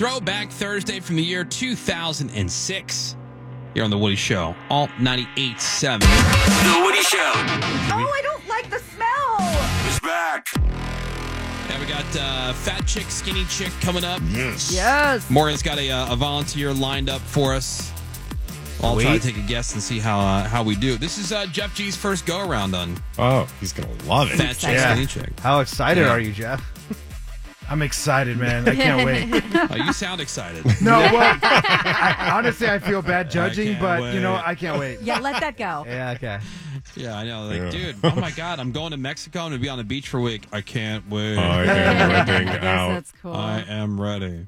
Throwback Thursday from the year 2006. Here on The Woody Show, Alt 98.7. The Woody Show Oh, I don't like the smell. is back. And we got Fat Chick, Skinny Chick coming up. Yes. Morgan's got a volunteer lined up for us. I'll try to take a guess and see how we do. This is Jeff G's first go-around on Oh, he's going to love it. Fat Chick, Skinny Chick. How excited Yeah. are you, Jeff? I'm excited, man. I can't wait. Oh, you sound excited. No, well, honestly, I feel bad judging, can't but, wait. I can't wait. Yeah, let that go. Yeah, okay. Yeah, I know. Like, dude, oh my God, I'm going to Mexico. I'm going to be on the beach for a week. I can't wait. I am ripping I guess out. that's cool. I am ready.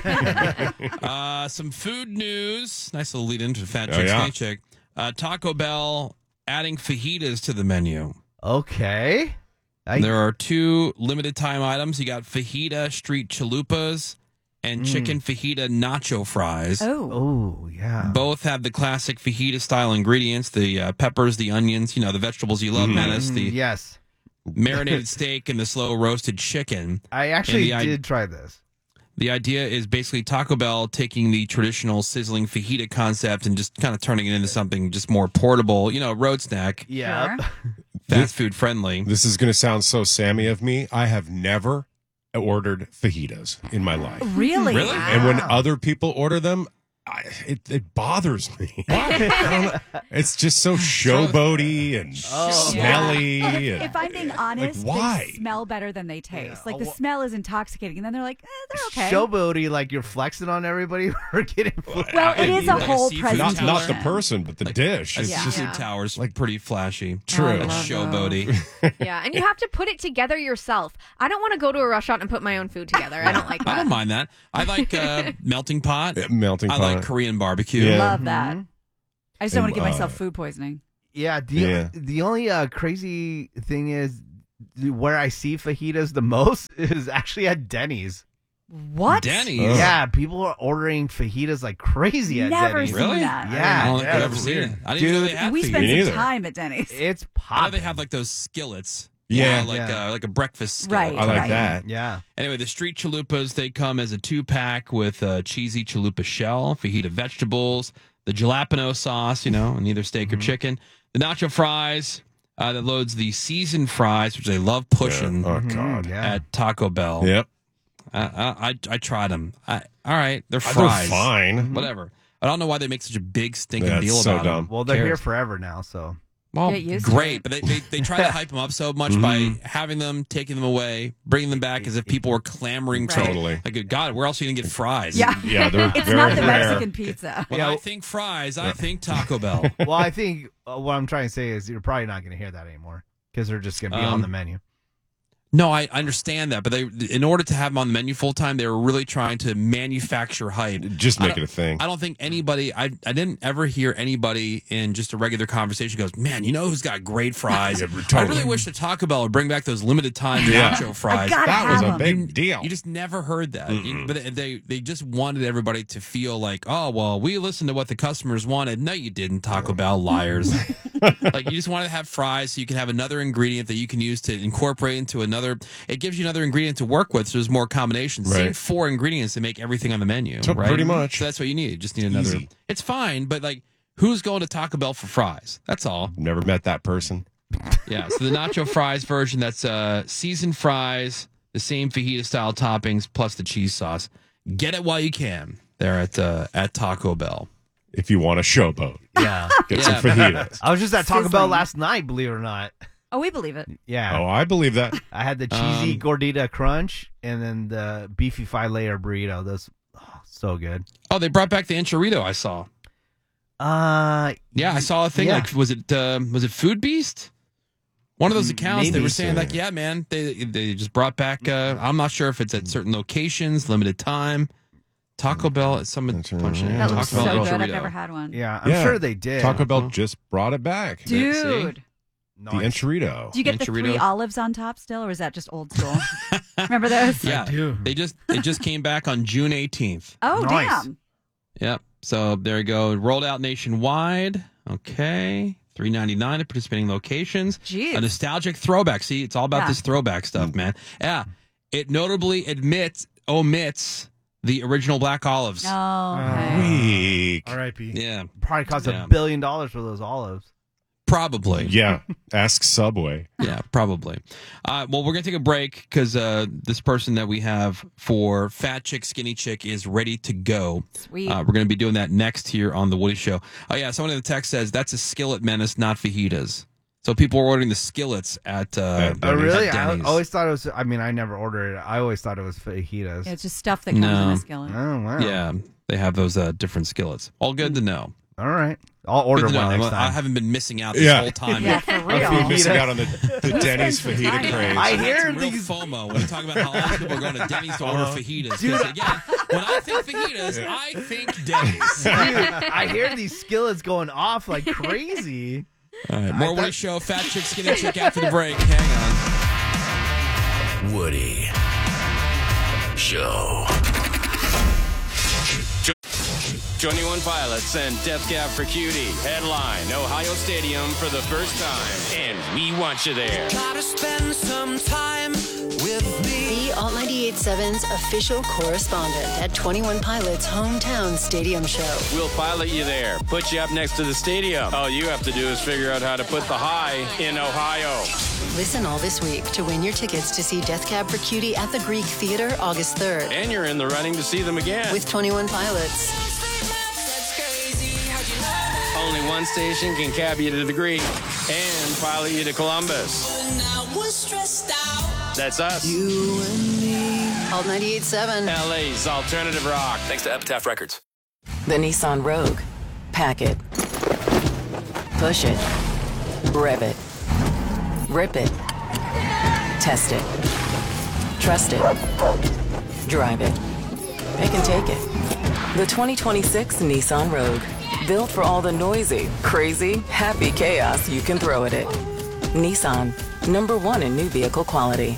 Some food news. Nice little lead into Fat Chick, yeah. Skinny Chick. Taco Bell adding fajitas to the menu. Okay. There are 2 limited time items. You got fajita street chalupas and chicken fajita nacho fries. Oh. Oh, yeah. Both have the classic fajita style ingredients: the peppers, the onions, the vegetables you love, Menace, the Yes. marinated steak, and the slow roasted chicken. I actually And did try this. The idea is basically Taco Bell taking the traditional sizzling fajita concept and just kind of turning it into something just more portable, road snack, Yeah. Sure. fast food friendly. This is going to sound so Sammy of me. I have never ordered fajitas in my life. Really? Really? And when other people order them, it bothers me. I don't know. It's just so showboaty and smelly. And, If I'm being honest, why? they smell better than they taste. Yeah. Like the smell is intoxicating, and then they're like, they're okay. Showboaty, like you're flexing on everybody or getting food. Well, it is a Like a whole seafood presentation. not the person, but the dish. A It's Yeah. just seafood tower's like- pretty flashy. True. I A love showboaty. Yeah, and you have to put it together yourself. I don't want to go to a restaurant and put my own food together. I don't like I that. don't mind that. I like melting pot. melting I pot. like Korean barbecue. Yeah. Love that. I just don't want And, to give myself food poisoning. Yeah. Yeah. The only crazy thing is where I see fajitas the most is actually at Denny's. What? Denny's. Ugh. Yeah, people are ordering fajitas like crazy at Never Denny's. seen Really? that. Yeah. I don't think yeah, I've ever it's seen weird. it. I didn't know they had We fajitas. spent Me some neither. time at Denny's. It's I know popping. they have like those skillets. Yeah. Like a breakfast skillet. Right. I like that. Yeah. Anyway, the street chalupas, they come as a 2-pack with a cheesy chalupa shell, fajita vegetables, the jalapeno sauce, and either steak or chicken. The nacho fries that loads the seasoned fries, which they love pushing Oh, God. Yeah. at Taco Bell. Yep. I tried them. All right, they're They're fries. fine. Whatever. I don't know why they make such a big stinking That's deal so about dumb. them. Well, they're here Cares? forever now, so. Well, Get used to great, it. but they try to hype them up so much by having them, taking them away, bringing them back as if people were clamoring for Right. Totally. Like, God, where else are you gonna get fries? Yeah. Yeah, they're It's very not the rare. Mexican pizza. When I think fries, I think Taco Bell. Well, I think what I'm trying to say is you're probably not going to hear that anymore because they're just going to be on the menu. No, I understand that, but in order to have them on the menu full time, they were really trying to manufacture hype. Just make I don't- it a thing. I don't think anybody. I didn't ever hear anybody in just a regular conversation goes, "Man, you know who's got great fries?" I really wish that Taco Bell would bring back those limited time nacho fries. gotta That was have a 'em. big deal. You just never heard that. But they just wanted everybody to feel like, oh, well, we listened to what the customers wanted. No, you didn't, Taco Bell, liars. Like, you just wanted to have fries so you can have another ingredient that you can use to incorporate into another. It gives you another ingredient to work with, so there's more combinations. Right. Same 4 ingredients to make everything on the menu, right? Pretty much. So that's what you need. You just need another. Easy. It's fine, but like, who's going to Taco Bell for fries? That's all. Never met that person. Yeah, so the nacho fries version, that's seasoned fries, the same fajita style toppings, plus the cheese sauce. Get it while you can there at Taco Bell. If you want a showboat, Yeah. get some Yeah. fajitas. I was just at Taco Bell Sizzling. last night, believe it or not. Oh, we believe it. Yeah. Oh, I believe that. I had the cheesy gordita crunch and then the beefy 5-layer burrito. That's so good. Oh, they brought back the enchilada I saw. Yeah, I saw a thing. Yeah. Like, was it Food Beast? One of those accounts, they Maybe were saying, so. like, yeah, man, they just brought back, I'm not sure if it's at certain locations, limited time. Taco Bell at some That's right. punch in. That Taco looks Bell so good. enchilada. I've never had one. Yeah, I'm Yeah. sure they did. Taco Bell just brought it back. Dude. The enchilada. Do you get the 3 Enchilada. olives on top still, or is that just old school? Remember those? Yeah, do. it just came back on June 18th. Oh, Nice. damn. Yep. So there you go. Rolled out nationwide. Okay. $3.99 at participating locations. Jeez. A nostalgic throwback. See, it's all about Yeah. this throwback stuff, man. Yeah. It notably omits The original black olives. Oh, okay. Weak. R.I.P. Yeah, Probably cost Yeah. $1 billion for those olives. probably. Yeah. Ask Subway. Yeah, probably. Well, we're going to take a break because this person that we have for Fat Chick, Skinny Chick is ready to go. Sweet. We're going to be doing that next here on The Woody Show. Oh, yeah, someone in the text says that's a skillet menace, not fajitas. So people are ordering the skillets at Denny's. Oh, really? at I Denny's. always thought it was. I mean, I never ordered it. I always thought it was fajitas. Yeah, it's just stuff that comes in No. a skillet. Oh, wow. Yeah, they have those different skillets. All good to know. All right. I'll order Good to one know. next I time. haven't been missing out this Yeah. whole time. Yeah, for You're real. missing out on the Denny's fajita craze. I That's hear real these. FOMO when you talk about how all these people are going to Denny's to order fajitas. Dude, Because again, when I think fajitas, I think Denny's. Dude, I hear these skillets going off like crazy. All right, more Woody Show, Fat Chick, Skinny Chick after the break. Hang on. Woody Show. 21 Pilots and Death Cab for Cutie headline Ohio Stadium for the first time, and we want you there. Gotta spend some time with me. The Alt 98.7's official correspondent at 21 Pilots' hometown stadium show. We'll pilot you there, put you up next to the stadium. All you have to do is figure out how to put the high in Ohio. Listen all this week to win your tickets to see Death Cab for Cutie at the Greek Theater August 3rd. And you're in the running to see them again. With 21 Pilots. Only one station can cab you to the Greek and pilot you to Columbus. That's us. You and me. Alt 98.7. LA's alternative rock. Thanks to Epitaph Records. The Nissan Rogue. Pack it. Push it. Rev it. Rip it. Test it. Trust it. Drive it. Pick and take it. The 2026 Nissan Rogue. Built for all the noisy, crazy, happy chaos you can throw at it. Nissan. #1 in new vehicle quality.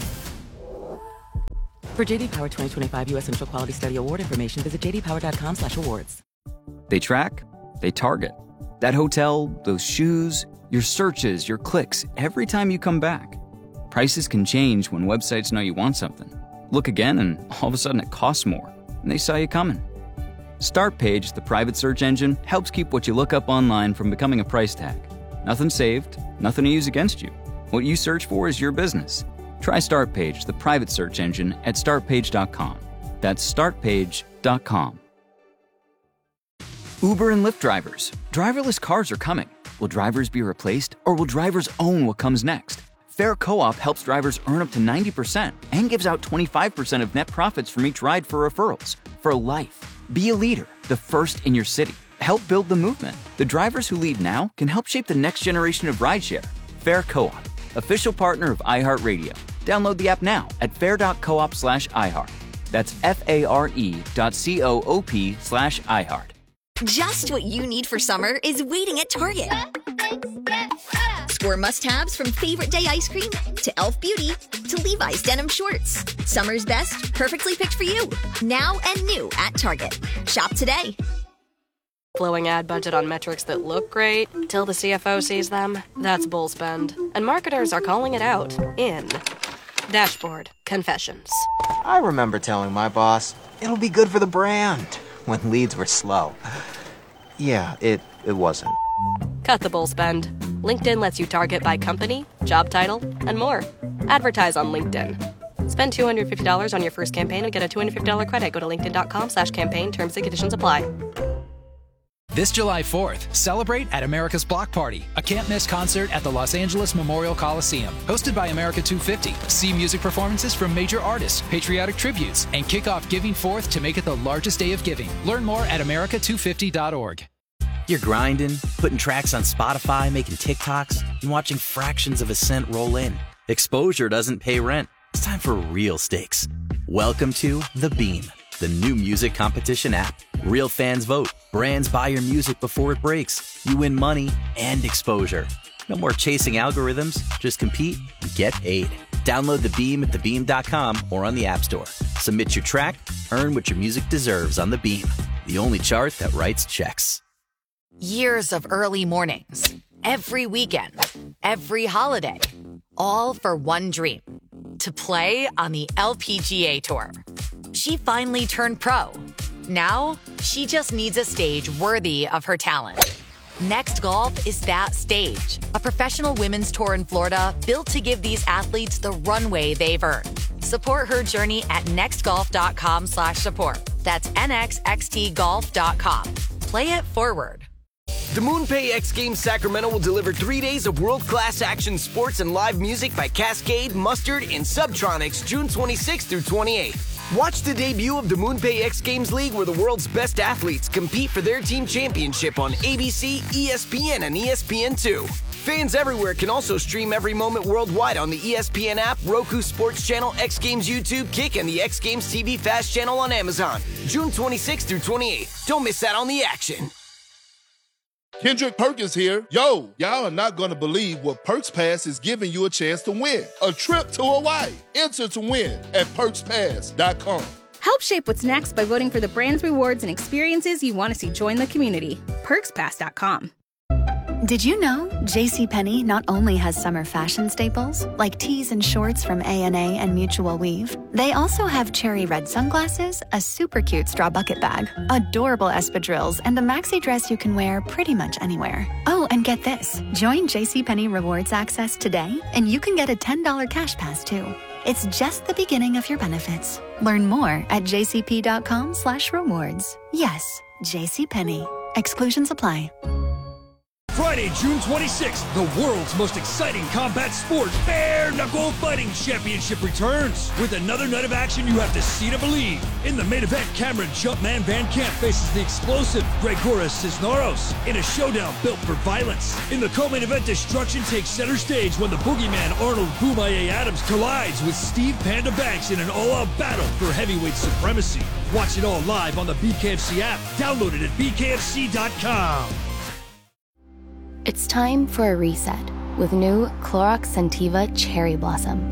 For JD Power 2025 U.S. Central Quality Study Award information, visit jdpower.com/awards. They track, they target. That hotel, those shoes, your searches, your clicks, every time you come back. Prices can change when websites know you want something. Look again and all of a sudden it costs more, and they saw you coming. Startpage, the private search engine, helps keep what you look up online from becoming a price tag. Nothing saved, nothing to use against you. What you search for is your business. Try Startpage, the private search engine, at startpage.com. That's startpage.com. Uber and Lyft drivers. Driverless cars are coming. Will drivers be replaced, or will drivers own what comes next? Fair Co-op helps drivers earn up to 90% and gives out 25% of net profits from each ride for referrals. For life. Be a leader, the first in your city. Help build the movement. The drivers who lead now can help shape the next generation of rideshare. Fair Co-op, official partner of iHeartRadio. Download the app now at fair.coop/iHeart. That's FARE.coop/iHeart. Just what you need for summer is waiting at Target. Score must-haves from favorite day ice cream to e.l.f. Beauty to Levi's denim shorts. Summer's best, perfectly picked for you. Now and new at Target. Shop today. Flowing ad budget on metrics that look great till the CFO sees them. That's bull spend. And marketers are calling it out in Dashboard Confessions. I remember telling my boss, it'll be good for the brand, when leads were slow. Yeah, it wasn't. Cut the bull spend. LinkedIn lets you target by company, job title, and more. Advertise on LinkedIn. Spend $250 on your first campaign and get a $250 credit. Go to linkedin.com/campaign. Terms and conditions apply. This July 4th, celebrate at America's Block Party, a can't-miss concert at the Los Angeles Memorial Coliseum. Hosted by America 250, see music performances from major artists, patriotic tributes, and kick off Giving Forth to make it the largest day of giving. Learn more at america250.org. You're grinding, putting tracks on Spotify, making TikToks, and watching fractions of a cent roll in. Exposure doesn't pay rent. It's time for real stakes. Welcome to The Beam, the new music competition app. Real fans vote. Brands buy your music before it breaks. You win money and exposure. No more chasing algorithms. Just compete and get paid. Download The Beam at thebeam.com or on the App Store. Submit your track, earn what your music deserves on The Beam, the only chart that writes checks. Years of early mornings, every weekend, every holiday, all for one dream, to play on the LPGA Tour. she finally turned pro. Now, she just needs a stage worthy of her talent. Next Golf is that stage. A professional women's tour in Florida built to give these athletes the runway they've earned. Support her journey at nextgolf.com/support. That's nxxtgolf.com. Play it forward. The MoonPay X Games Sacramento will deliver 3 days of world-class action sports and live music by Cascade, Mustard, and Subtronics June 26th through 28th. Watch the debut of the MoonPay X Games League, where the world's best athletes compete for their team championship on ABC, ESPN, and ESPN2. Fans everywhere can also stream every moment worldwide on the ESPN app, Roku Sports Channel, X Games YouTube, Kick, and the X Games TV Fast channel on Amazon. June 26th through 28th. Don't miss out on the action. Kendrick Perkins here. Yo, y'all are not going to believe what Perks Pass is giving you a chance to win. A trip to Hawaii. Enter to win at PerksPass.com. Help shape what's next by voting for the brands, rewards, and experiences you want to see join the community. PerksPass.com. Did you know JCPenney not only has summer fashion staples, like tees and shorts from A&A and Mutual Weave, they also have cherry red sunglasses, a super cute straw bucket bag, adorable espadrilles, and a maxi dress you can wear pretty much anywhere. Oh, and get this. Join JCPenney Rewards Access today, and you can get a $10 cash pass, too. It's just the beginning of your benefits. Learn more at jcp.com/rewards. Yes, JCPenney. Exclusions apply. Friday, June 26th, the world's most exciting combat sport, Bare Knuckle Fighting Championship returns. With another night of action you have to see to believe. In the main event, Cameron Jumpman Van Camp faces the explosive Gregoras Cisneros in a showdown built for violence. In the co-main event, destruction takes center stage when the boogeyman Arnold Boomaye Adams collides with Steve Panda Banks in an all-out battle for heavyweight supremacy. Watch it all live on the BKFC app. Download it at bkfc.com. It's time for a reset with new Clorox Scentiva Cherry Blossom.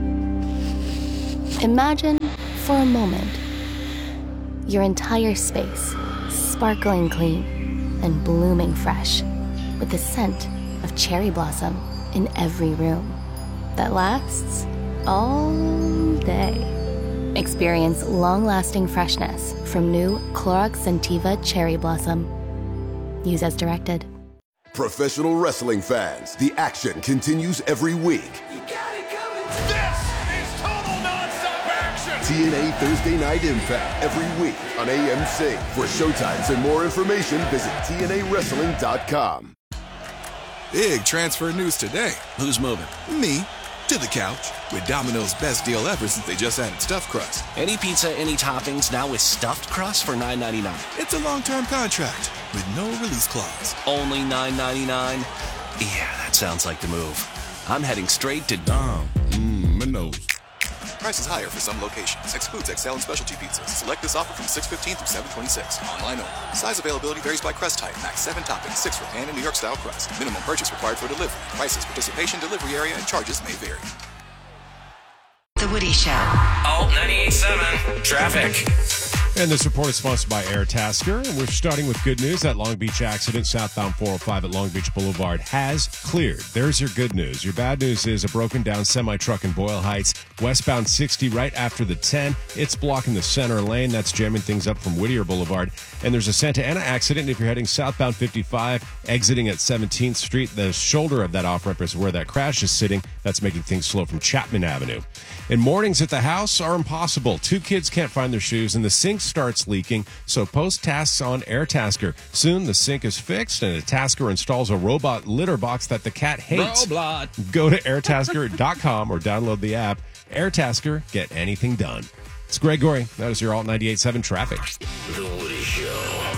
Imagine, for a moment, your entire space sparkling clean and blooming fresh with the scent of cherry blossom in every room that lasts all day. Experience long-lasting freshness from new Clorox Scentiva Cherry Blossom. Use as directed. Professional wrestling fans, the action continues every week. This is total nonstop action. TNA Thursday Night Impact every week on AMC. For showtimes and more information, visit TNAWrestling.com. Big transfer news today. Who's moving? Me. To the couch. With Domino's best deal ever since they just added stuffed crust. Any pizza, any toppings, now with stuffed crust for $9.99. It's a long-term contract with no release clause. Only $9.99? Yeah, that sounds like the move. I'm heading straight to Domino's. Prices higher for some locations. Excludes XL and specialty pizzas. Select this offer from 6/15 through 7/26. Online only. Size availability varies by crust type. Max 7 toppings, 6 for pan and New York style crust. Minimum purchase required for delivery. Prices, participation, delivery area, and charges may vary. The Woody Show. Alt 98.7 Traffic. And this report is sponsored by Airtasker. And we're starting with good news. That Long Beach accident southbound 405 at Long Beach Boulevard has cleared. There's your good news. Your bad news is a broken down semi-truck in Boyle Heights, westbound 60 right after the 10. It's blocking the center lane. That's jamming things up from Whittier Boulevard. And there's a Santa Ana accident if you're heading southbound 55, exiting at 17th Street. The shoulder of that off-ramp is where that crash is sitting. That's making things slow from Chapman Avenue. And mornings at the house are impossible. 2 kids can't find their shoes, and the sink starts leaking, so post tasks on Airtasker. Soon, the sink is fixed, and a tasker installs a robot litter box that the cat hates. Robot. Go to airtasker.com or download the app. Airtasker, get anything done. It's Greg Gorey. That is your Alt 98.7 Traffic. The Woody Show.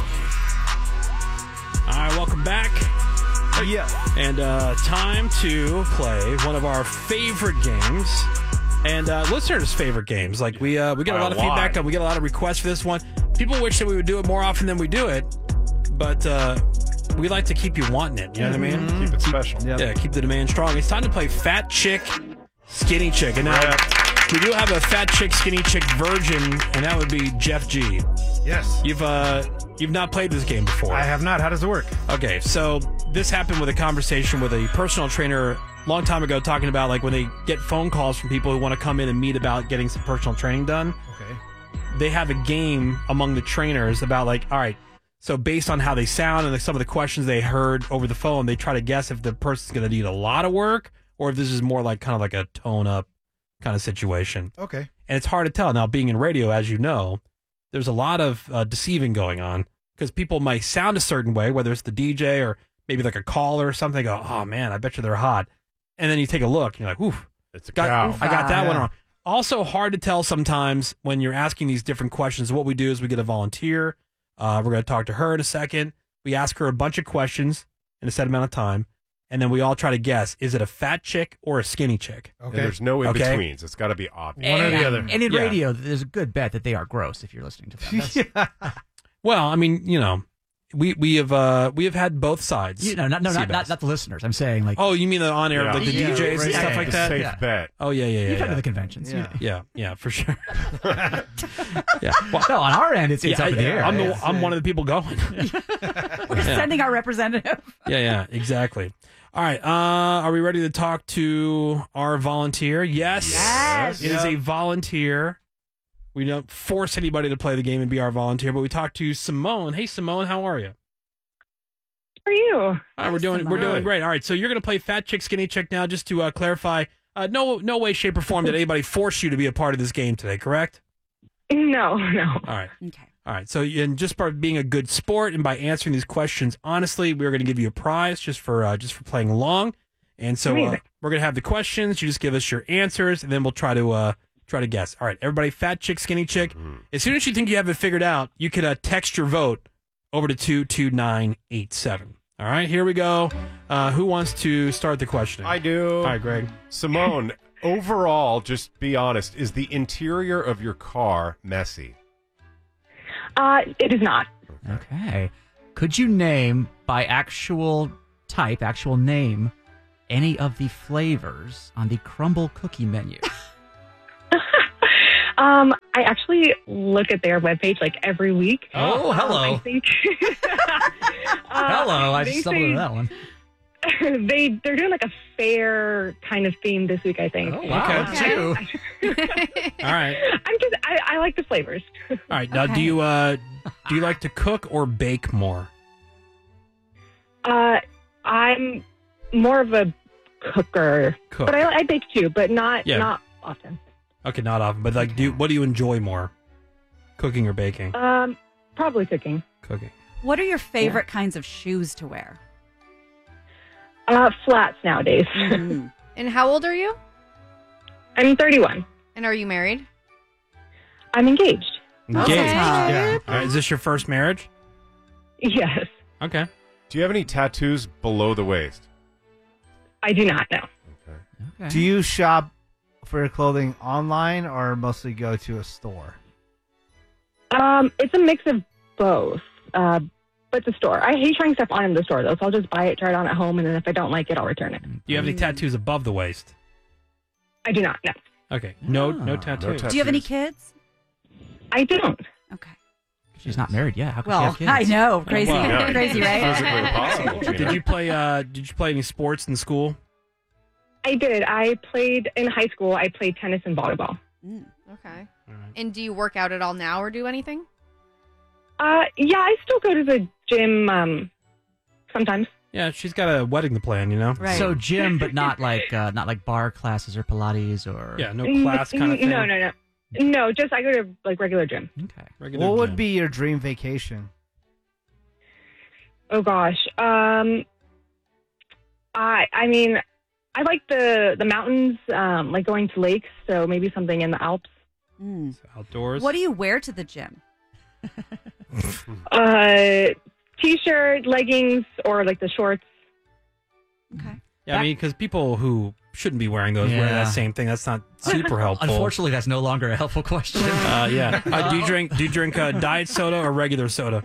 All right, welcome back. Yeah. And time to play one of our favorite games. And listeners' favorite games. Like we get a lot of feedback on. We get a lot of requests for this one. People wish that we would do it more often than we do it, but we like to keep you wanting it. You know what I mean? Keep it special. Yeah, keep the demand strong. It's time to play Fat Chick, Skinny Chick. And now we do have a Fat Chick, Skinny Chick virgin, and that would be Jeff G. Yes. You've not played this game before. I have not. How does it work? Okay, so this happened with a conversation with a personal trainer long time ago, talking about like when they get phone calls from people who want to come in and meet about getting some personal training done. Okay. they have a game among the trainers about like, all right, so based on how they sound and some of the questions they heard over the phone, they try to guess if the person's going to need a lot of work or if this is more like kind of like a tone up kind of situation. Okay. And it's hard to tell. Now, being in radio, as you know, there's a lot of deceiving going on because people might sound a certain way, whether it's the DJ or maybe like a caller or something. They go, oh man, I bet you they're hot. And then you take a look and you're like, oof, it's a cow. I got that one wrong. Also hard to tell sometimes when you're asking these different questions. What we do is we get a volunteer. We're going to talk to her in a second. We ask her a bunch of questions in a set amount of time. And then we all try to guess, is it a fat chick or a skinny chick? Okay. And there's no in-betweens. It's got to be obvious. One or the other. And in radio, there's a good bet that they are gross if you're listening to them. Well, I mean, you know, we have had both sides. Not the listeners. I'm saying like. Oh, you mean the on air, like the DJs and stuff like that? Safe bet. Oh yeah. You've been to the conventions. Yeah, for sure. Yeah. Well, no, on our end, it's up in the air. I'm one of the people going. We're sending our representative. Yeah, exactly. All right, are we ready to talk to our volunteer? Yes. It is a volunteer. We don't force anybody to play the game and be our volunteer, but we talk to Simone. Hey, Simone, how are you? How are you? All right, we're doing great. All right, so you're going to play Fat Chick, Skinny Chick now. Just to clarify, no way, shape, or form did anybody force you to be a part of this game today, correct? No. All right. Okay. All right. So, and just by being a good sport and by answering these questions honestly, we're going to give you a prize just for playing along. And so we're going to have the questions. You just give us your answers, and then we'll try to guess. All right, everybody. Fat chick, skinny chick. As soon as you think you have it figured out, you can text your vote over to 22987. All right, here we go. Who wants to start the questioning? I do. All right, Greg. Simone. Overall, just be honest. Is the interior of your car messy? It is not. Okay. Could you name by actual name, any of the flavors on the crumble cookie menu? I actually look at their webpage like every week. Oh, hello. I think. Hello, I just stumbled into that one. They're doing like a fair kind of theme this week, I think. Oh, wow. Okay. All right. I like the flavors. All right. Now, do you like to cook or bake more? I'm more of a cooker, but I bake too, but not often. Okay, not often, but like, what do you enjoy more, cooking or baking? Probably cooking. Cooking. What are your favorite kinds of shoes to wear? Flats nowadays. Mm-hmm. And how old are you? I'm 31. And are you married? I'm engaged. Engaged. Yeah. All right, is this your first marriage? Yes. Okay. Do you have any tattoos below the waist? I do not know. Okay. Do you shop for your clothing online or mostly go to a store? It's a mix of both. But the store. I hate trying stuff on in the store, though, so I'll just buy it, try it on at home, and then if I don't like it, I'll return it. Do you have any tattoos above the waist? I do not, no. Okay. No tattoos. Do you have any kids? I don't. Okay. She's not married yet. How can Well, she have kids? I know. Crazy. Well, Crazy, right? Physically impossible. Did you play any sports in school? I did. I played in high school. I played tennis and volleyball. Okay. And do you work out at all now or do anything? Yeah, I still go to the gym sometimes. Yeah, she's got a wedding to plan, you know? Right. So gym, but not like bar classes or Pilates or... Yeah, no class kind of thing? No. No, just I go to like regular gym. Okay. What would be your dream vacation? Oh gosh. I mean, I like the mountains, like going to lakes, so maybe something in the Alps. Outdoors. What do you wear to the gym? T-shirt, leggings, or like the shorts. Okay. Yeah, I mean, because people who shouldn't be wearing those wear that same thing. That's not super helpful. Unfortunately, that's no longer a helpful question. Yeah. Do you drink diet soda or regular soda?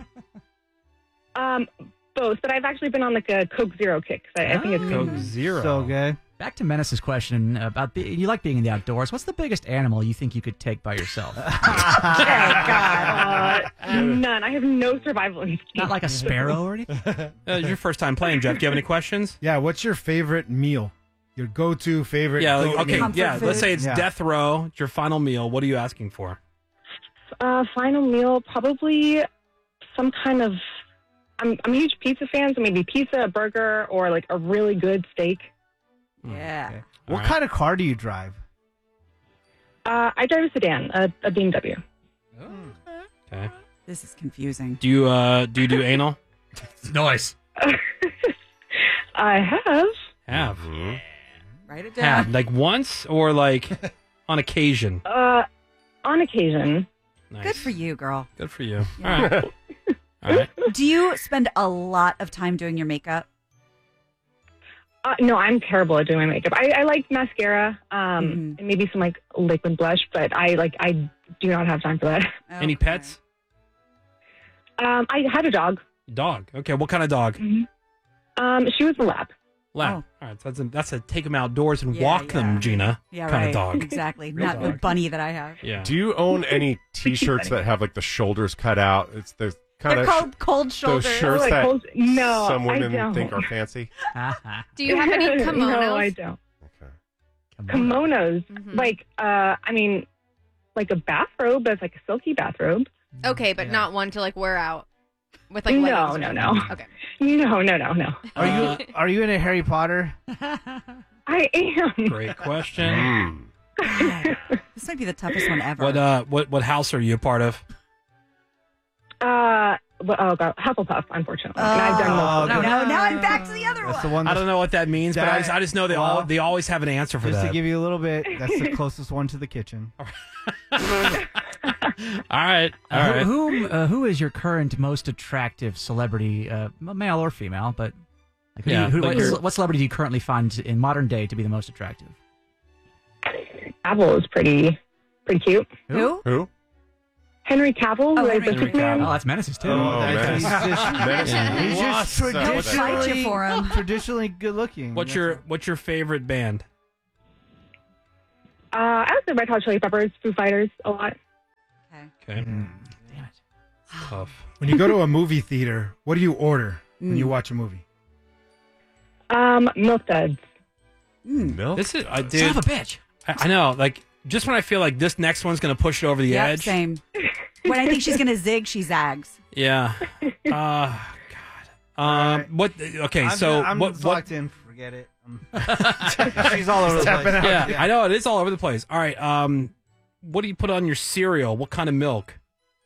Both, but I've actually been on like a Coke Zero kick. I think it's Coke good. Zero. So good. Back to Menace's question about you like being in the outdoors. What's the biggest animal you think you could take by yourself? None. I have no survival instinct. Not like a sparrow or anything? It's your first time playing, Jeff. Do you have any questions? Yeah, what's your favorite meal? Your go-to favorite Yeah, go-to okay. meal? Yeah, let's say it's death row. It's your final meal. What are you asking for? final meal, probably some kind of. I'm a huge pizza fan, so maybe pizza, a burger, or like a really good steak. Yeah. Okay. What kind of car do you drive? I drive a sedan, a BMW. Okay. This is confusing. Do you do anal? Nice. I have. Have. Write it down. Have. Like once or like on occasion? On occasion. Nice. Good for you, girl. Good for you. Yeah. All right. All right. Do you spend a lot of time doing your makeup? No, I'm terrible at doing my makeup. I like mascara, and maybe some like liquid blush, but I do not have time for that. Any pets? I had a dog. Dog. Okay. What kind of dog? She was a lap. Lap. All right. So that's a take them outdoors and Yeah, walk them, Gina. Yeah, kind right. of dog. Exactly. Real Not the dog. bunny that I have. Yeah. Do you own any T-shirts that have like the shoulders cut out? It's the kind They're of called cold shoulders. those shirts like that no, some I women don't. think are fancy. Do you have any kimonos? No, I don't. Kimonos, like I mean, like a bathrobe, but it's like a silky bathrobe. Okay, but not one to like wear out with like No, leggings. no, no. Okay. No. Are you into Harry Potter? I am. Great question. This might be the toughest one ever. What house are you a part of? God, Hufflepuff, unfortunately. And I've done most of them. Now I'm back to the other That's one. the one. I don't know what that means, but I just know they always have an answer for Just that. to give you a little bit, that's the closest one to the kitchen. All right. All right. Who is your current most attractive celebrity, male or female? But like, what celebrity do you currently find in modern day to be the most attractive? Cavill is pretty cute. Who? Henry Cavill, who is the Superman. Oh, that's Menaces too. Menace. He's just He'll fight you for him. traditionally good looking. What's your favorite band? I also Red Hot Chili Peppers, Foo Fighters, a lot. Okay. Damn it. Tough. When you go to a movie theater, what do you order when you watch a movie? Milk duds. Milk? This is dude. Son of a bitch. I know. Like, just when I feel like this next one's going to push it over the edge. Same. When I think she's going to zig, she zags. Yeah. God. What? Okay. I'm what? locked in. Forget it. She's all over the place. Yeah, I know it is all over the place. All right. What do you put on your cereal? What kind of milk?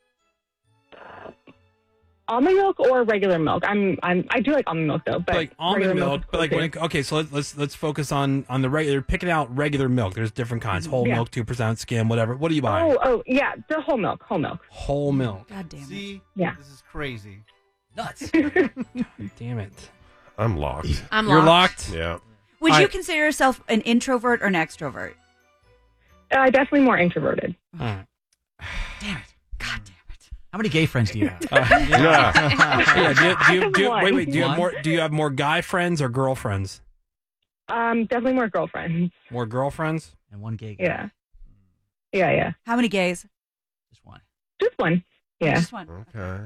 Almond milk or regular milk? I do like almond milk though, but Like almond regular milk, but like okay. so let's focus on the regular. Picking out regular milk. There's different kinds: whole Yeah. milk, 2% skim, whatever. What do you buy? Oh yeah, the whole milk. Whole milk. God damn it. See? Yeah. This is crazy. Nuts. Damn it. I'm locked. You're locked. Yeah. Would you consider yourself an introvert or an extrovert? Definitely more introverted. All right. Damn it. God damn it. How many gay friends do you have? Yeah. Do you One. wait. Do you have more? Do you have more guy friends or girlfriends? Definitely more girlfriends. More girlfriends and one gay guy. Yeah. Yeah. How many gays? Just one. Just one. Yeah. Just one. Okay.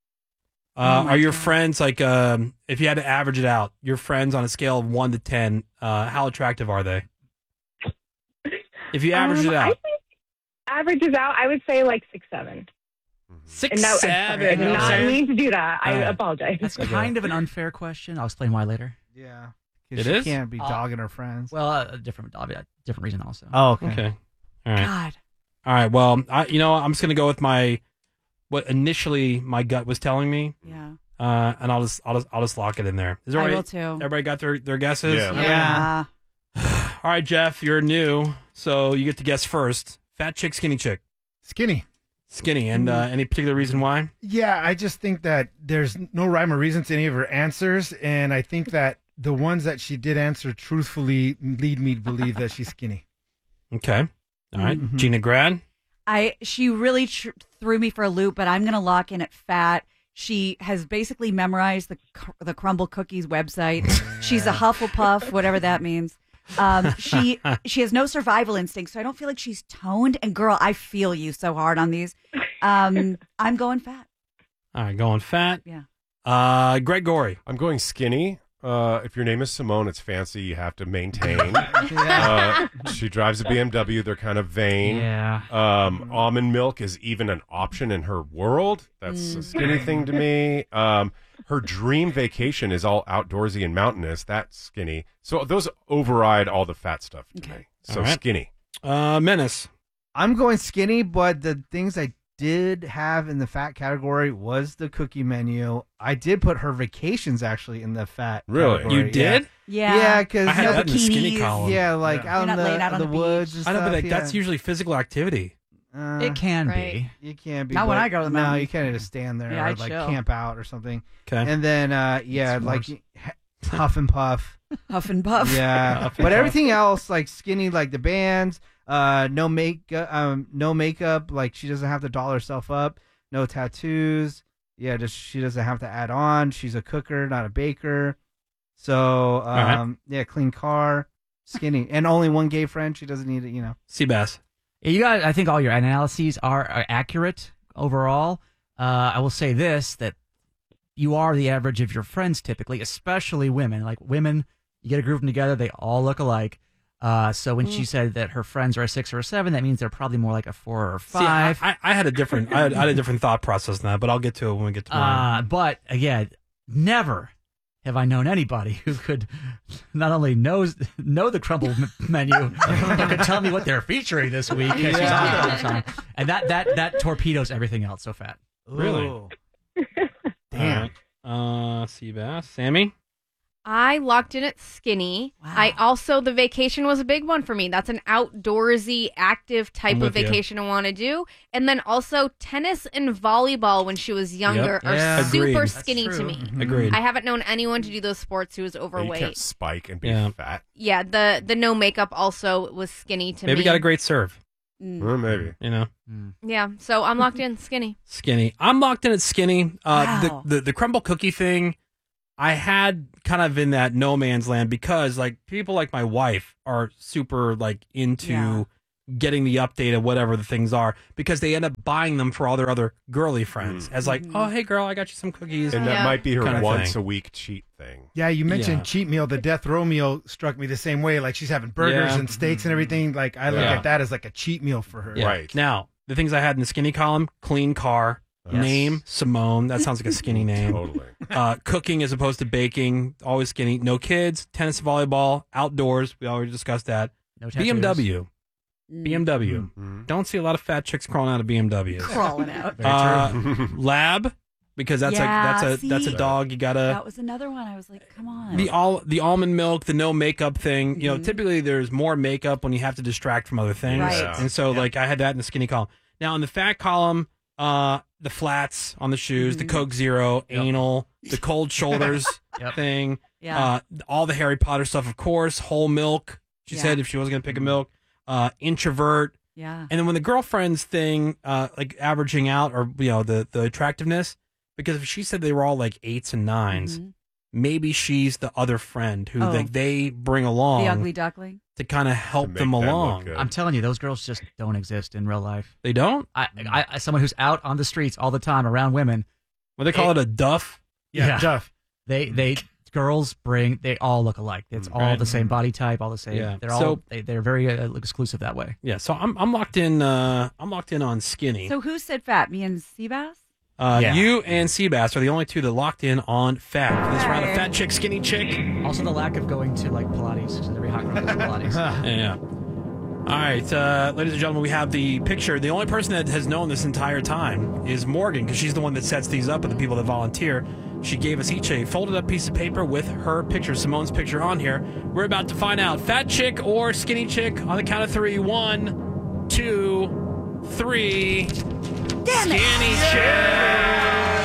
Are your friends like if you had to average it out, your friends on a scale of 1 to 10, how attractive are they? If you average it I out, think averages out, I would say like 6-7. 6, I 7. did not mean to do that. I apologize. That's kind of an unfair question. I'll explain why later. Yeah. It She is? can't be dogging her friends. Well, a different reason also. Oh, okay. Okay. All right. God. All right. Well, I'm just gonna go with what initially my gut was telling me. Yeah. And I'll just lock it in there. Is there I right? will too. Everybody got their guesses? Yeah. All right, Jeff, you're new, so you get to guess first. Fat chick, skinny chick. Skinny. Skinny. And any particular reason why? Yeah, I just think that there's no rhyme or reason to any of her answers, and I think that the ones that she did answer truthfully lead me to believe that she's skinny. Okay. All right. Gina Grad. She really threw me for a loop, but I'm going to lock in at fat. She has basically memorized the Crumble Cookies website. She's a Hufflepuff, whatever that means. She has no survival instinct, so I don't feel like she's toned. And girl, I feel you so hard on these. I'm going fat. All right, going fat. Yeah. Greg Gorey. I'm going skinny. If your name is Simone, it's fancy. You have to maintain. She drives a BMW. They're kind of vain. Yeah. Almond milk is even an option in her world. That's a skinny thing to me. Her dream vacation is all outdoorsy and mountainous. That's skinny. So those override all the fat stuff to me. So All right. skinny. Menace. I'm going skinny, but the things I did have in the fat category was the cookie menu. I did put her vacations actually in the fat Really? category. You did? Yeah. Yeah, because I had that in the skinny column. Yeah, like You're out in not laying out the on the woods beach. and I know, stuff. but yeah. that's usually physical activity. It can Right. be. You can't be. Not when but- I go to the No, mountains. you can't just stand there Yeah, or I'd like chill. camp out or something. Okay. And then like huff and puff. Huff and puff. Yeah, Huff and but puff. everything else like skinny, like the bands, no makeup. Like she doesn't have to doll herself up. No tattoos. Yeah, just she doesn't have to add on. She's a cooker, not a baker. So right. yeah, clean car, skinny, and only one gay friend. She doesn't need it. Seabass. Yeah, you got. I think all your analyses are accurate overall. I will say this: that you are the average of your friends typically, especially women. Like women, you get a group of them together, they all look alike. So when she said that her friends are a 6 or a 7, that means they're probably more like a 4 or 5. See, I had a different I had a different thought process than that, but I'll get to it when we get to mine. But again, never have I known anybody who could not only know the crumble menu, but could tell me what they're featuring this week. She's on it all the time. And that torpedoes everything else so fat. Really? Ooh. Damn. Seabass. Sammy? I locked in at skinny. I also, the vacation was a big one for me. That's an outdoorsy, active type I'm of with you. vacation I want to do. And then also tennis and volleyball when she was younger are Yeah. super Agreed. skinny to me. Agreed. I haven't known anyone to do those sports who was You overweight. can't spike and be Yeah. fat. Yeah, the no makeup also was skinny to Maybe me. got a great serve. Well, maybe. You know? Yeah, so I'm locked in skinny. Skinny. I'm locked in at skinny. Wow. The crumble cookie thing, I had kind of in that no man's land because like people like my wife are super like into getting the update of whatever the things are because they end up buying them for all their other girly friends as like, oh hey girl, I got you some cookies. And that might be her kinda once thing. a week cheat thing. Yeah, you mentioned Yeah. cheat meal. The death row meal struck me the same way. Like she's having burgers Yeah. and steaks and everything. Like I look Yeah. at that as like a cheat meal for her. Yeah. Now, the things I had in the skinny column, clean car, Yes. name, Simone. That sounds like a skinny name. Totally. Cooking as opposed to baking, always skinny. No kids, tennis, volleyball, outdoors. We already discussed that. No tattoos. BMW. BMW. Mm-hmm. Don't see a lot of fat chicks crawling out of BMWs. Crawling out. Lab, because that's that's a see? dog. You gotta That was another one. I was like, come on. the almond milk, the no makeup thing. You know, typically there's more makeup when you have to distract from other things. Right. Yeah. And so like I had that in the skinny column. Now in the fat column, the flats on the shoes, the Coke Zero, anal, the cold shoulders thing. Yeah. All the Harry Potter stuff, of course. Whole milk. She Yeah. said if she wasn't gonna pick a milk. Introvert. Yeah. And then when the girlfriends thing, like averaging out or the attractiveness, because if she said they were all like 8s and 9s, maybe she's the other friend who Oh. like they bring along The ugly duckling. to kind of help them along. I'm telling you, those girls just don't exist in real life. They don't? I someone who's out on the streets all the time around women. What they call it a duff? Duff. They girls they all look alike. It's all Right. the same body type, all the same. Yeah. They're So- all they're very exclusive that way. Yeah, so I'm locked in. I'm locked in on skinny. So who said fat? Me and Seabass? You and Seabass are the only two that locked in on fat. For this round of fat chick, skinny chick. Also, the lack of going to like Pilates because every hot girl goes to Pilates. Yeah. All right, ladies and gentlemen, we have the picture. The only person that has known this entire time is Morgan, because she's the one that sets these up with the people that volunteer. She gave us each a folded up piece of paper with her picture, Simone's picture on here. We're about to find out fat chick or skinny chick on the count of 3. 1, 2, 3. Skinny chick.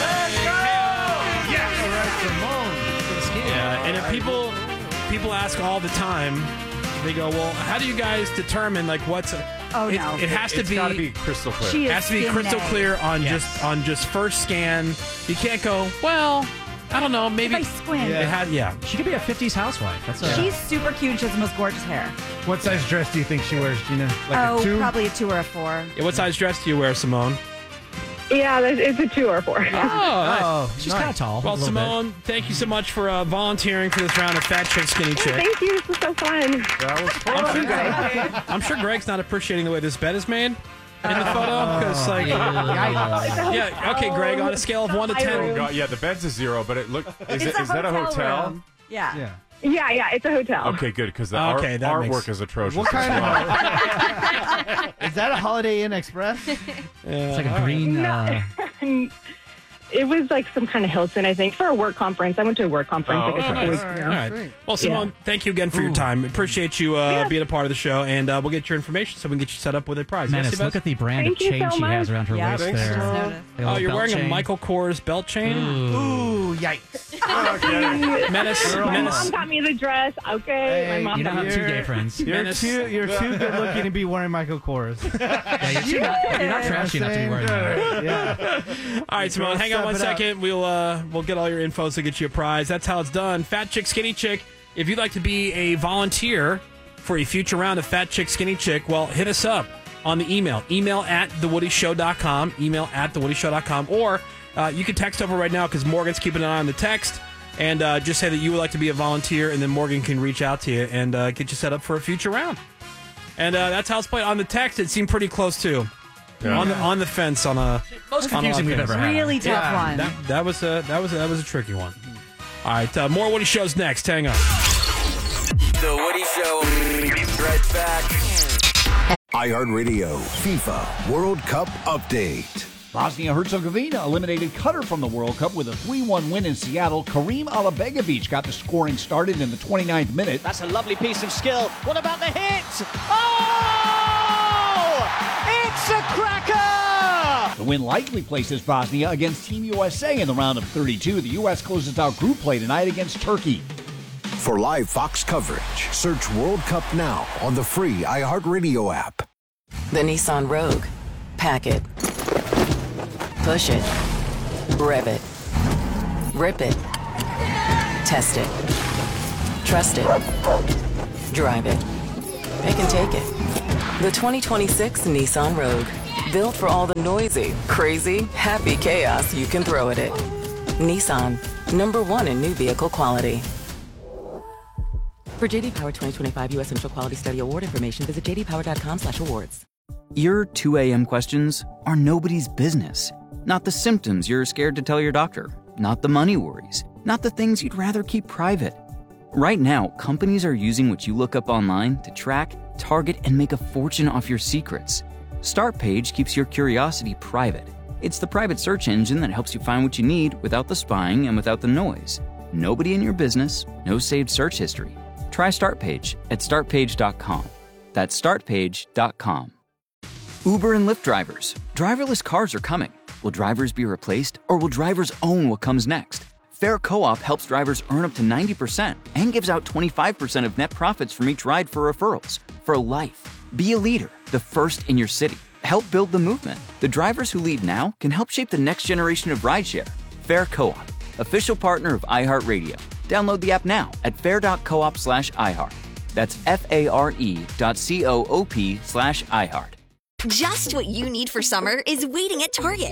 Yeah, and if people ask all the time, they go, well, how do you guys determine like what's Oh, it, no. it has to It's be gotta be crystal clear. She it is has to be skin crystal neck. clear on Yes. just first scan. You can't go, well, I don't know, maybe If I squint. it had She could be a 50s housewife. That's a, She's super cute and she has the most gorgeous hair. What size dress do you think she wears, Gina? Like oh, a 2? probably a 2 or a 4. Yeah, what size dress do you wear, Simone? Yeah, it's a 2 or 4. She's kind of tall. Well, a little Simone, thank you so much for volunteering for this round of Fat Chick, Skinny Chick. Thank you. This was so fun. I'm sure Greg's not appreciating the way this bed is made in the photo because, like, yeah. Okay, Greg, on a scale of 1 to 10. Oh, God, yeah, the bed's a 0, but it look is that a hotel? Room. Yeah. Yeah, it's a hotel. Okay, good, because the Okay, that artwork makes- is atrocious. What kind as well. Is that a Holiday Inn Express? It's like a green. It was like some kind of Hilton, I think, for a work conference. I went to a work conference like a couple weeks ago. All right. Well, Simone, thank you again for your time. Appreciate you being a part of the show, and we'll get your information so we can get you set up with a prize. Menace, Yes, look at the brand Thank of you chain so she has much. around her waist Thanks, there. Simone. The Oh, old you're belt wearing a chain. Michael Kors belt chain? Ooh, yikes. Menace. My mom got me the dress. Okay, my mom you don't got have me. two gay friends. You're too good looking to be wearing Michael Kors. Yeah, you're not trashy enough to be wearing that. Yeah. All right, Simone, hang on Step 1 it up. second. We'll get all your info to get you a prize. That's how it's done. Fat Chick, Skinny Chick. If you'd like to be a volunteer for a future round of Fat Chick, Skinny Chick, well, hit us up on the email at thewoodyshow.com, or you can text over right now because Morgan's keeping an eye on the text, and just say that you would like to be a volunteer, and then Morgan can reach out to you and get you set up for a future round. And that's how it's played. On the text, it seemed pretty close, too. Yeah. On the fence on a Most confusing we've ever had. Really tough one. That was a tricky one. All right, more Woody shows next. Hang on. The Woody Show. Right back. iHeartRadio FIFA World Cup update. Bosnia-Herzegovina eliminated Qatar from the World Cup with a 3-1 win in Seattle. Karim Alabegovic got the scoring started in the 29th minute. That's a lovely piece of skill. What about the hit? Oh! It's a cracker! The win likely places Bosnia against Team USA in the round of 32. The U.S. closes out group play tonight against Turkey. For live Fox coverage, search World Cup now on the free iHeartRadio app. The Nissan Rogue. Pack it. Push it. Rev it. Rip it. Test it. Trust it. Drive it. It can take it. The 2026 Nissan Rogue. Built for all the noisy, crazy, happy chaos you can throw at it. Nissan. #1 in new vehicle quality. For JD Power 2025 U.S. Central Quality Study Award information, visit jdpower.com/awards. Your 2 a.m. questions are nobody's business. Not the symptoms you're scared to tell your doctor. Not the money worries. Not the things you'd rather keep private. Right now, companies are using what you look up online to track, target, and make a fortune off your secrets. Startpage keeps your curiosity private. It's the private search engine that helps you find what you need without the spying and without the noise. Nobody in your business, no saved search history. Try Startpage at startpage.com. That's startpage.com. Uber and Lyft drivers. Driverless cars are coming. Will drivers be replaced, or will drivers own what comes next? Fair Co-op helps drivers earn up to 90% and gives out 25% of net profits from each ride for referrals. For life. Be a leader, the first in your city. Help build the movement. The drivers who lead now can help shape the next generation of rideshare. Fair Co-op, official partner of iHeartRadio. Download the app now at fair.coop/iHeart. That's FARE.coop/iHeart. Just what you need for summer is waiting at Target.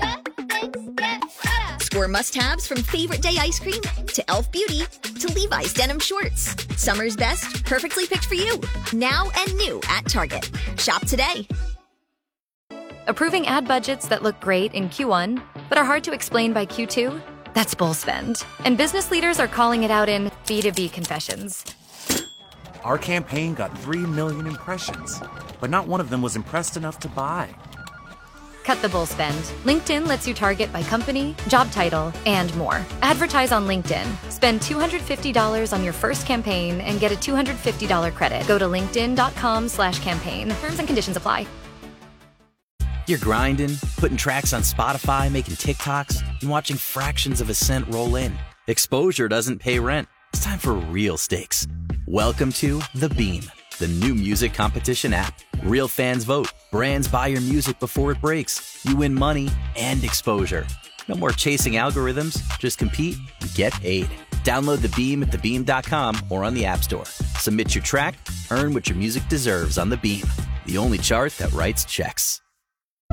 Score must-haves from favorite day ice cream to Elf Beauty to Levi's denim shorts. Summer's best, perfectly picked for you. Now and new at Target. Shop today. Approving ad budgets that look great in Q1, but are hard to explain by Q2? That's bull spend. And business leaders are calling it out in B2B confessions. Our campaign got 3 million impressions, but not one of them was impressed enough to buy. Cut the bull spend. LinkedIn lets you target by company, job title, and more. Advertise on LinkedIn. Spend $250 on your first campaign and get a $250 credit. Go to linkedin.com/campaign. Terms and conditions apply. You're grinding, putting tracks on Spotify, making TikToks, and watching fractions of a cent roll in. Exposure doesn't pay rent. It's time for real stakes. Welcome to The Beam, the new music competition app. Real fans vote. Brands buy your music before it breaks. You win money and exposure. No more chasing algorithms. Just compete and get paid. Download The Beam at thebeam.com or on the App Store. Submit your track, earn what your music deserves on The Beam, the only chart that writes checks.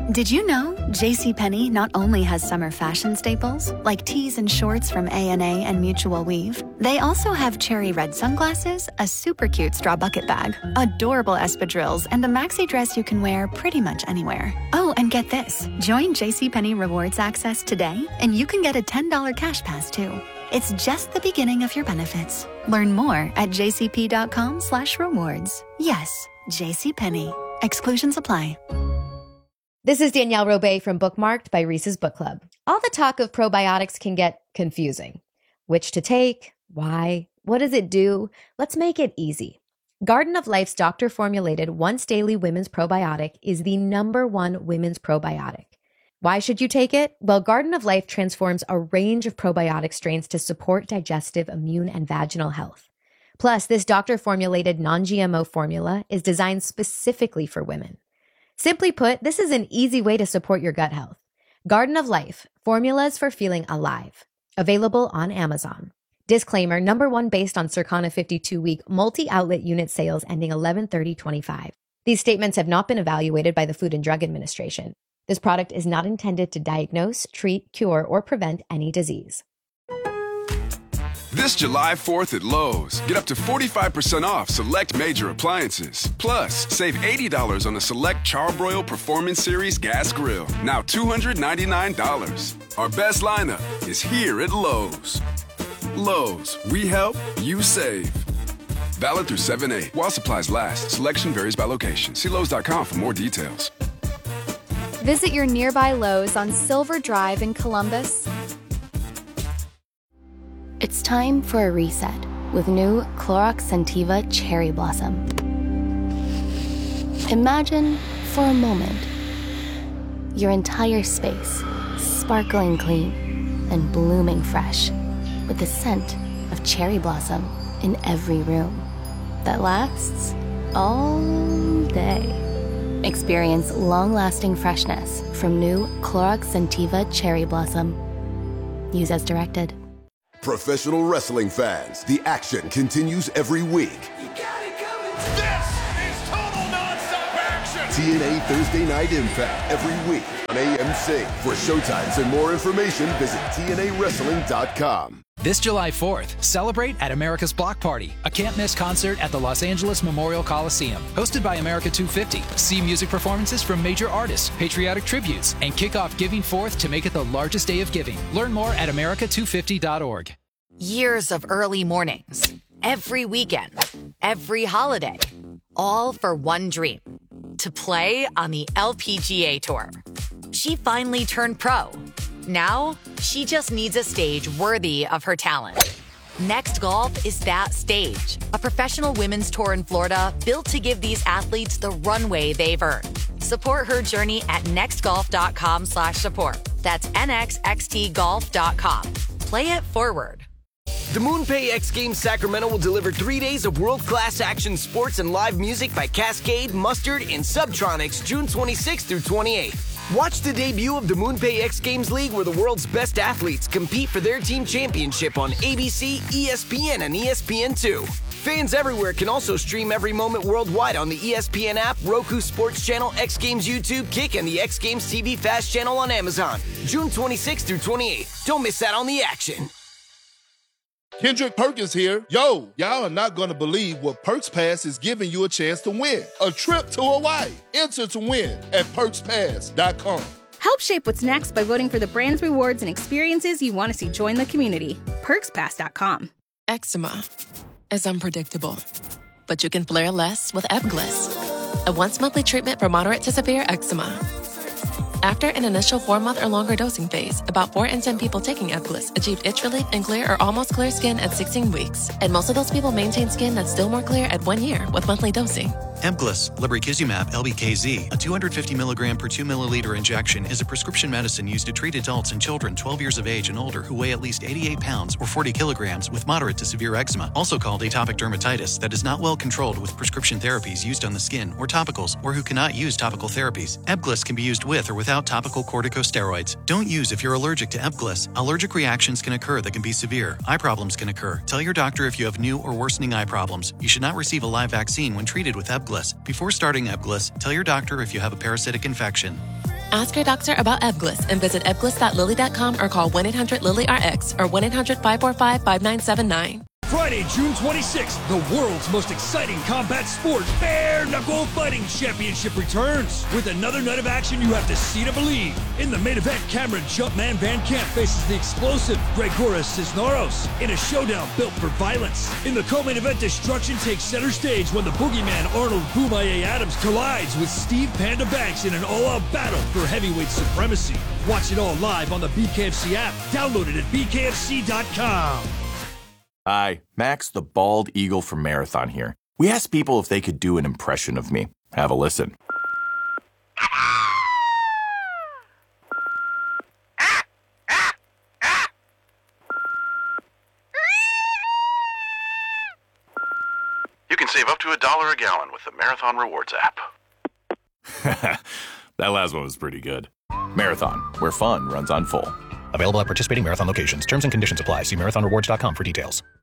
Did you know JCPenney not only has summer fashion staples, like tees and shorts from A&A and Mutual Weave, they also have cherry red sunglasses, a super cute straw bucket bag, adorable espadrilles, and a maxi dress you can wear pretty much anywhere. Oh, and get this. Join JCPenney Rewards Access today, and you can get a $10 cash pass, too. It's just the beginning of your benefits. Learn more at jcp.com/rewards. Yes, JCPenney. Exclusions apply. This is Danielle Robay from Bookmarked by Reese's Book Club. All the talk of probiotics can get confusing. Which to take? Why? What does it do? Let's make it easy. Garden of Life's doctor-formulated once-daily women's probiotic is the #1 women's probiotic. Why should you take it? Well, Garden of Life transforms a range of probiotic strains to support digestive, immune, and vaginal health. Plus, this doctor-formulated non-GMO formula is designed specifically for women. Simply put, this is an easy way to support your gut health. Garden of Life, formulas for feeling alive. Available on Amazon. Disclaimer, #1 based on Circana 52-week multi-outlet unit sales ending 11/30/25. These statements have not been evaluated by the Food and Drug Administration. This product is not intended to diagnose, treat, cure, or prevent any disease. This July 4th at Lowe's, get up to 45% off select major appliances. Plus, save $80 on a select Charbroil Performance Series gas grill. Now $299. Our best lineup is here at Lowe's. Lowe's, we help, you save. Valid through 7/8 while supplies last. Selection varies by location. See Lowes.com for more details. Visit your nearby Lowe's on Silver Drive in Columbus. It's time for a reset with new Clorox Scentiva Cherry Blossom. Imagine, for a moment, your entire space sparkling clean and blooming fresh with the scent of cherry blossom in every room that lasts all day. Experience long-lasting freshness from new Clorox Scentiva Cherry Blossom. Use as directed. Professional wrestling fans, the action continues every week. TNA Thursday Night Impact every week on AMC. For showtimes and more information, visit TNAWrestling.com. This July 4th, celebrate at America's Block Party, a can't-miss concert at the Los Angeles Memorial Coliseum. Hosted by America 250, see music performances from major artists, patriotic tributes, and kick off Giving Forth to make it the largest day of giving. Learn more at america250.org. Years of early mornings, every weekend, every holiday, all for one dream, to play on the LPGA Tour. She finally turned pro. Now, she just needs a stage worthy of her talent. Next Golf is that stage. A professional women's tour in Florida built to give these athletes the runway they've earned. Support her journey at nextgolf.com/support. That's nxxtgolf.com. Play it forward. The MoonPay X Games Sacramento will deliver 3 days of world-class action sports and live music by Cascade, Mustard, and Subtronics June 26th through 28th. Watch the debut of the MoonPay X Games League where the world's best athletes compete for their team championship on ABC, ESPN, and ESPN2. Fans everywhere can also stream every moment worldwide on the ESPN app, Roku Sports Channel, X Games YouTube, Kick, and the X Games TV Fast Channel on Amazon. June 26th through 28th. Don't miss out on the action. Kendrick Perkins here. Yo, y'all are not going to believe what Perks Pass is giving you a chance to win. A trip to Hawaii. Enter to win at PerksPass.com. Help shape what's next by voting for the brands, rewards, and experiences you want to see join the community. PerksPass.com. Eczema is unpredictable, but you can flare less with Ebglyss, a once-monthly treatment for moderate to severe eczema. After an initial 4-month or longer dosing phase, about 4 in 10 people taking Ebglyss achieved itch relief and clear or almost clear skin at 16 weeks. And most of those people maintain skin that's still more clear at 1 year with monthly dosing. Ebglyss, lebrikizumab LBKZ, a 250 milligram per 2 milliliter injection, is a prescription medicine used to treat adults and children 12 years of age and older who weigh at least 88 pounds or 40 kilograms with moderate to severe eczema, also called atopic dermatitis, that is not well controlled with prescription therapies used on the skin or topicals, or who cannot use topical therapies. Ebglyss can be used with or without topical corticosteroids. Don't use if you're allergic to Ebglyss. Allergic reactions can occur that can be severe. Eye problems can occur. Tell your doctor if you have new or worsening eye problems. You should not receive a live vaccine when treated with Ebglyss. Before starting Ebglyss, tell your doctor if you have a parasitic infection. Ask your doctor about Ebglyss and visit ebglyss.lilly.com or call 1-800-LILY-RX or 1-800-545-5979. Friday, June 26th, the world's most exciting combat sport, Bare Knuckle Fighting Championship returns. With another night of action you have to see to believe. In the main event, Cameron Jumpman Van Camp faces the explosive Gregoras Cisneros in a showdown built for violence. In the co-main event, destruction takes center stage when the boogeyman Arnold Boomaye Adams collides with Steve Panda Banks in an all-out battle for heavyweight supremacy. Watch it all live on the BKFC app. Download it at bkfc.com. Hi, Max the Bald Eagle from Marathon here. We asked people if they could do an impression of me. Have a listen. You can save up to $1 a gallon with the Marathon Rewards app. That last one was pretty good. Marathon, where fun runs on full. Available at participating Marathon locations. Terms and conditions apply. See marathonrewards.com for details.